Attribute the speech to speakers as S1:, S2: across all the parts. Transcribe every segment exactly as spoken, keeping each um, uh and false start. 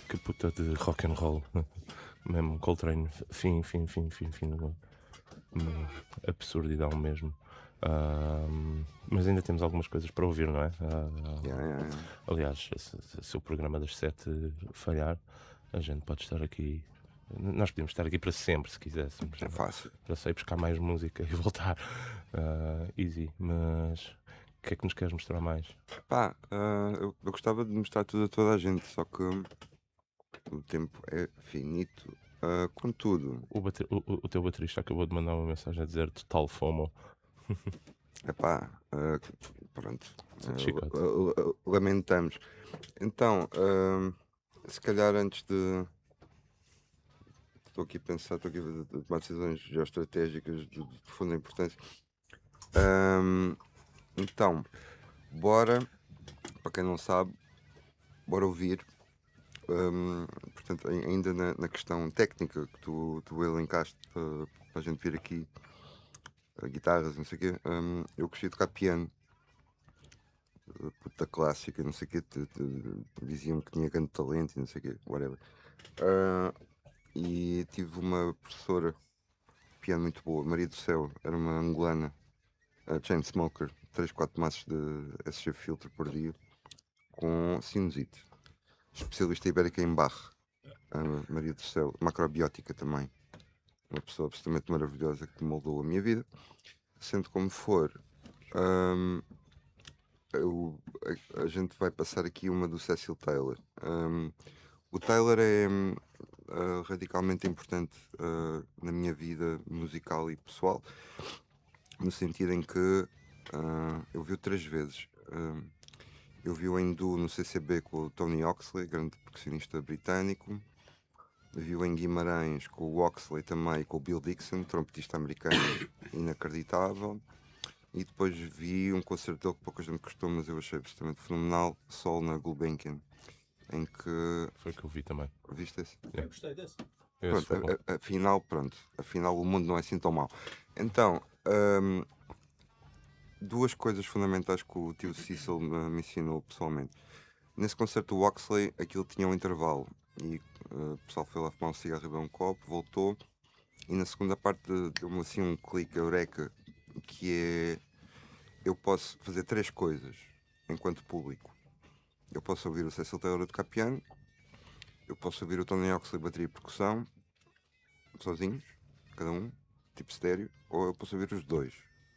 S1: que puta de rock and roll. Mesmo Coltrane, fim, fim, fim, fim, fim. Hum, absurdidão mesmo. Ahm, mas ainda temos algumas coisas para ouvir, não é? Ah,
S2: Yeah, yeah, yeah.
S1: aliás, se, se o programa das sete falhar, a gente pode estar aqui. Nós podíamos estar aqui para sempre se quiséssemos.
S2: É fácil.
S1: Já sei buscar mais música e voltar. Ah, easy, mas o que é que nos queres mostrar mais?
S2: Pá, ah, eu, eu gostava de mostrar tudo a toda a gente, só que o tempo é finito. Ah, contudo,
S1: O, bate- o- o- o teu baterista acabou de mandar uma mensagem a dizer total FOMO.
S2: epá, ah, pronto,
S1: Sete
S2: ah,
S1: chicote.
S2: la- la- lamentamos. Então, ah, se calhar antes de. Estou aqui a pensar, estou aqui a fazer- a tomar decisões geoestratégicas de, de profunda importância. Ahm, então, bora, para quem não sabe, bora ouvir. ahm, portanto, ai- ainda na, na questão técnica que tu, tu elencaste para, para a gente vir aqui, a guitarras, não sei o quê, ahm, eu gostei de tocar piano, eh, puta clássica, não sei o quê, te- te- diziam que tinha grande talento e não sei o quê, whatever. Ah, e tive uma professora de piano muito boa, Maria do Céu, era uma angolana, a Chain Smoker, três quatro maços de S G Filter por dia, com sinusite. Especialista ibérica em barro, a Maria do Céu, macrobiótica também. Uma pessoa absolutamente maravilhosa que moldou a minha vida. Sendo como for, hum, eu- a, a gente vai passar aqui uma do Cecil Taylor. Hum, o Taylor é hum, ah, radicalmente importante ah, na minha vida musical e pessoal, no sentido em que ah, eu vi-o três vezes. Hum, eu vi-o em duo no C C B com o Tony Oxley, grande percussionista britânico. Vi-o em Guimarães com o Oxley também e com o Bill Dixon, trompetista americano inacreditável. E depois vi um concerto dele que pouca gente gostou, mas eu achei absolutamente fenomenal, Sol na Gulbenkian, em que.
S1: Foi o que eu vi também.
S2: Viste esse?
S1: Yeah.
S3: Eu gostei desse.
S1: Esse
S2: Pronto,
S1: foi bom.
S2: a- a- afinal, pronto, afinal o mundo não é assim tão mau. Então, hum, duas coisas fundamentais que o tio Cecil me, me ensinou pessoalmente. Nesse concerto do Oxley, aquilo tinha um intervalo e eh, o pessoal foi lá fumar um cigarro e beber um copo, voltou e na segunda parte de- deu-me assim um clique, eureka, que é eu posso fazer três coisas enquanto público. Eu posso ouvir o Cecil Taylor a tocar piano, eu posso ouvir o Tony Oxley bateria e percussão, sozinhos, cada um, tipo estéreo, ou eu posso ouvir os dois.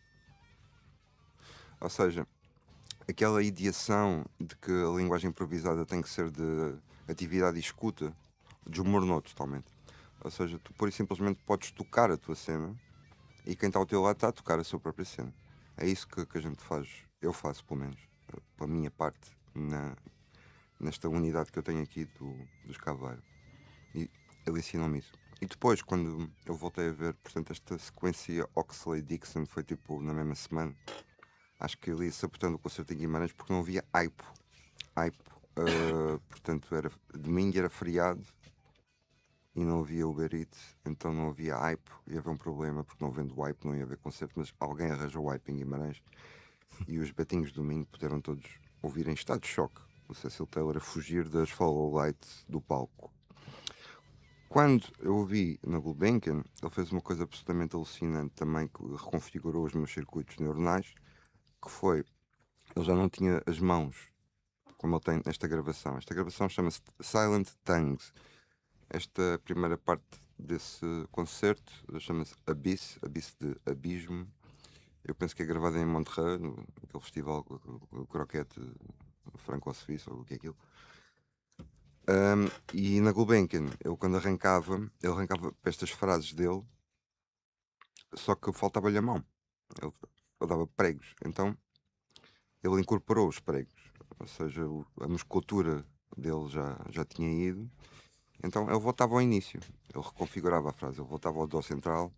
S2: Ou seja, aquela ideação de que a linguagem improvisada tem que ser de atividade e escuta desmoronou totalmente. Ou seja, tu pura e simplesmente podes tocar a tua cena e quem está ao teu lado está a tocar a sua própria cena. É isso que, que a gente faz, eu faço pelo menos, eh, pela minha parte, na, nesta unidade que eu tenho aqui do, dos Cavaleiro. E ele ensinou-me isso. E depois, quando eu voltei a ver, portanto, esta sequência Oxley-Dixon foi tipo na mesma semana. Acho que ele ia sabotando o concerto em Guimarães porque não havia hype. Hype. Uh, portanto, era domingo, era feriado e não havia Uber Eats, então não havia hype. Ia haver um problema porque não havendo hype não ia haver concerto, mas alguém arranjou hype em Guimarães e os betinhos de domingo puderam todos ouvir em estado de choque o Cecil Taylor a fugir das follow lights do palco. Quando eu o vi na Gulbenkian, ele fez uma coisa absolutamente alucinante também que reconfigurou os meus circuitos neuronais, que foi, ele já não tinha as mãos como ele tem nesta gravação. Esta gravação chama-se Silent Tongues. Esta primeira parte desse concerto chama-se Abyss, Abyss de Abismo. Eu penso que é gravada em Montreux, no, naquele festival o croquete franco-suíço, ou o que é aquilo. Um, e na Gulbenkian, ele quando arrancava, ele arrancava para estas frases dele, só que faltava-lhe a mão. Ele, ele dava pregos. Então ele incorporou os pregos, ou seja, o- a musculatura dele já, já tinha ido. Então ele voltava ao início, ele reconfigurava a frase, ele voltava ao dó central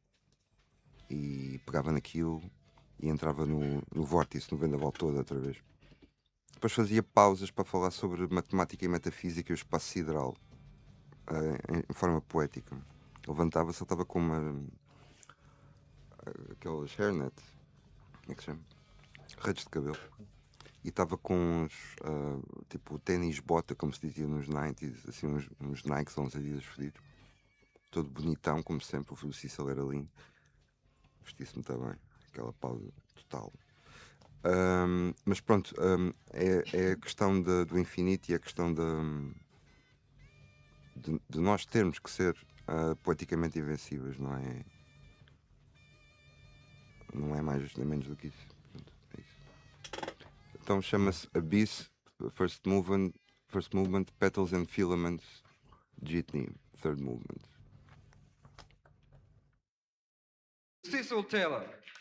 S2: e pegava naquilo e entrava no, no vórtice, no vendaval todo outra vez. Depois fazia pausas para falar sobre matemática e metafísica e o espaço sideral, eh, em, em forma poética. Levantava-se, ele estava com uma. Aquelas hairnet, como é que se chama? Redes de cabelo. e estava com uns, ah, tipo, ténis bota, como se dizia nos noventa, assim, uns, uns Nikes ou uns Adidas fedidos. Todo bonitão, como sempre, o Cecil era lindo. Vestia-se muito bem, aquela pausa total. Ahm, mas pronto, ahm, é, é a questão da- do infinito e a questão da, de, de nós termos que ser ah, poeticamente invencíveis, não é? Não é mais nem menos do que isso. Pronto, é isso. Então chama-se Abyss, First Movement, First Movement, Petals and Filaments, Jitney, Third Movement.
S3: Cecil Taylor.